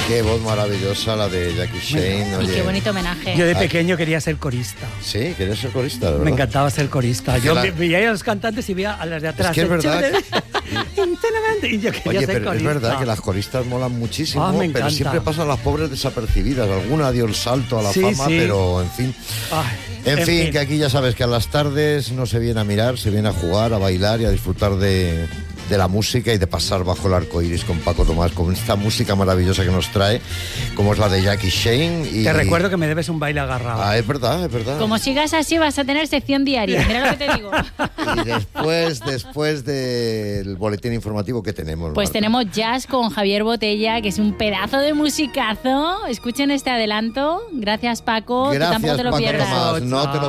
Qué voz maravillosa la de Jackie Shane. Y qué bonito homenaje. Yo de pequeño quería ser corista. Sí, querías ser corista, de verdad. Me encantaba ser corista. Yo veía a los cantantes y veía a las de atrás. Es que es verdad. Y yo quería Oye, ser pero corista. es verdad que las coristas molan muchísimo, Me pero encanta. siempre pasan las pobres desapercibidas. Alguna dio el salto a la fama, pero en fin. En fin, que aquí ya sabes que a las tardes no se viene a mirar, se viene a jugar, a bailar y a disfrutar de la música y de pasar bajo el arco iris con Paco Tomás, con esta música maravillosa que nos trae, como es la de Jackie Shane. Y... Te recuerdo que me debes un baile agarrado. Ah, es verdad, es verdad. Como sigas así vas a tener sección diaria, mira lo que te digo. Y después del boletín informativo, ¿qué tenemos, Pues Marta? tenemos jazz con Javier Botella, que es un pedazo de musicazo. Escuchen este adelanto. Gracias, Paco. Gracias, Tú tampoco te lo Paco pierdas. Tomás. No te lo